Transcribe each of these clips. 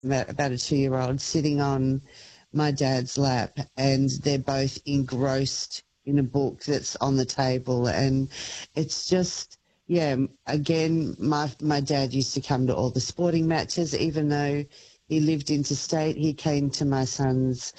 about a 2-year-old, sitting on my dad's lap, and they're both engrossed in a book that's on the table. And it's just, yeah, again, my dad used to come to all the sporting matches, even though he lived interstate. He came to my son's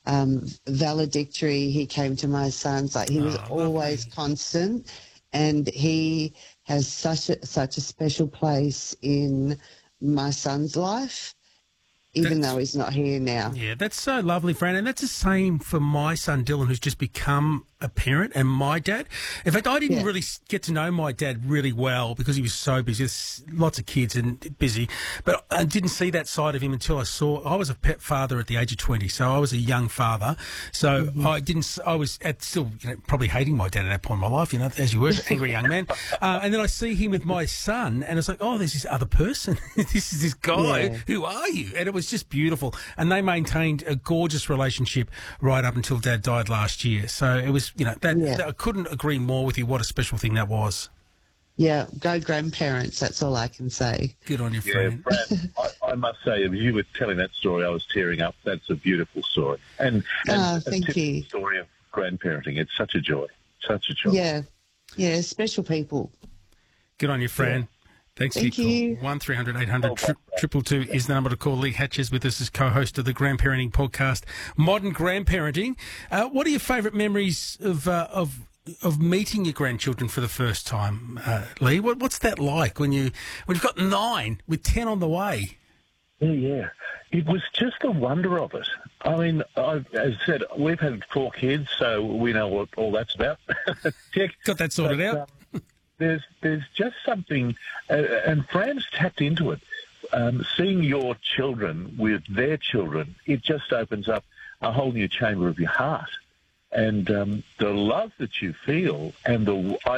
valedictory. He came to my son's. Like, he was always constant, and he has such a special place in my son's life, even though he's not here now. Yeah, that's so lovely, Fran. And that's the same for my son, Dylan, who's just become a parent, and my dad. In fact, I didn't really get to know my dad really well because he was so busy. There's lots of kids and busy. But I didn't see that side of him until I was a pet father at the age of 20. So I was a young father. So I was still probably hating my dad at that point in my life, as you were, angry young man. And then I see him with my son, and it's like, oh, there's this other person. This is this guy. Yeah. Who are you? And it was just beautiful. And they maintained a gorgeous relationship right up until Dad died last year. So it was, I couldn't agree more with you. What a special thing that was. Yeah, go grandparents. That's all I can say. Good on you, Fran. Yeah, Fran, I must say, if you were telling that story, I was tearing up. That's a beautiful story. And thank you. Story of grandparenting. It's such a joy. Such a joy. Yeah, special people. Good on you, Fran. Yeah. Thanks Thank for your you. call. 1300 800 222 is the number to call. Lee Hatches with us as co-host of the Grandparenting podcast, Modern Grandparenting. What are your favourite memories of meeting your grandchildren for the first time, Lee? What's that like when you've got 9 with 10 on the way? Yeah. It was just the wonder of it. I mean, as I said, we've had 4 kids, so we know what all that's about. Got that sorted out. There's just something, and Fran's tapped into it. Seeing your children with their children, it just opens up a whole new chamber of your heart. And the love that you feel, and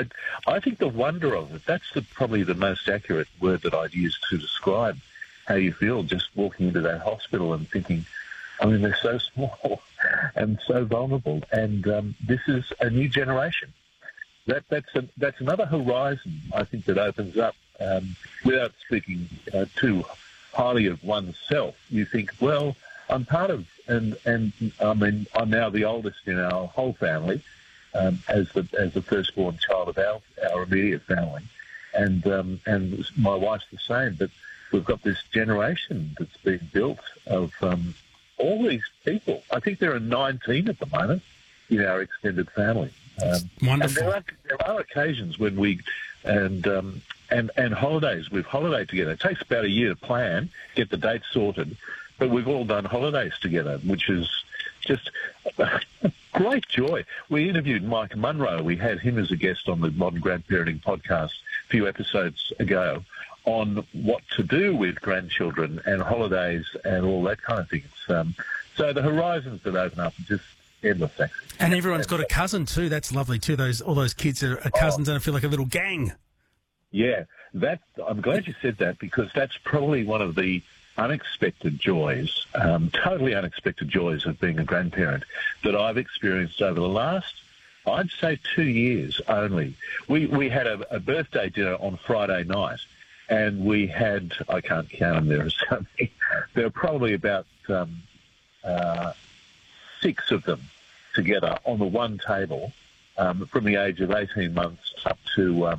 I think the wonder of it, that's probably the most accurate word that I'd use to describe how you feel just walking into that hospital and thinking, I mean, they're so small and so vulnerable, and this is a new generation. That's another horizon, I think, that opens up. Without speaking too highly of oneself, you think, well, I'm part of, and I mean, I'm now the oldest in our whole family, as the firstborn child of our immediate family, and my wife's the same. But we've got this generation that's being built of all these people. I think there are 19 at the moment in our extended family. Wonderful. And there are occasions when we and holidays. We've holidayed together. It takes about a year to plan, get the dates sorted, but we've all done holidays together, which is just great joy. We interviewed Mike Munro. We had him as a guest on the Modern Grandparenting podcast a few episodes ago on what to do with grandchildren and holidays and all that kind of thing. So the horizons that open up are just endless, actually. And everyone's got a cousin too. That's lovely too. All those kids are cousins and feel like a little gang. Yeah, I'm glad you said that, because that's probably one of the unexpected joys, totally unexpected joys of being a grandparent that I've experienced over the last, I'd say, 2 years only. We had a birthday dinner on Friday night, and we had, I can't count them, there are so many, there are probably about 6 of them together on the one table, from the age of 18 months up to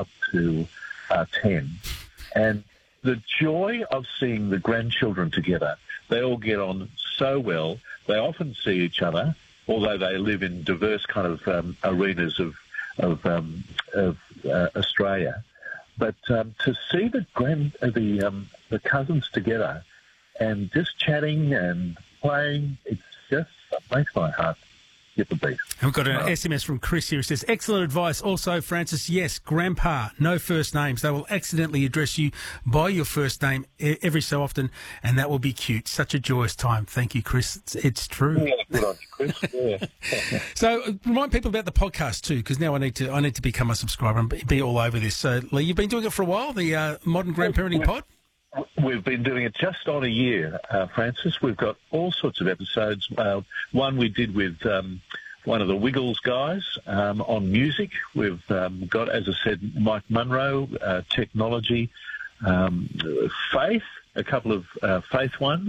10. And the joy of seeing the grandchildren together, they all get on so well. They often see each other, although they live in diverse kind of arenas of Australia. But to see the cousins together and just chatting and playing, it makes my heart skip a beat. And we've got an SMS from Chris here. It says, excellent advice. Also, Francis, yes, grandpa, no first names. They will accidentally address you by your first name every so often, and that will be cute. Such a joyous time. Thank you, Chris. It's true. Yeah, good on you, Chris. Yeah. So remind people about the podcast too, because now I need to become a subscriber and be all over this. So, Lee, you've been doing it for a while, the Modern Grandparenting Pod? We've been doing it just on a year, Francis. We've got all sorts of episodes. One we did with one of the Wiggles guys on music. We've got, as I said, Mike Munro, technology, faith, a couple of faith ones.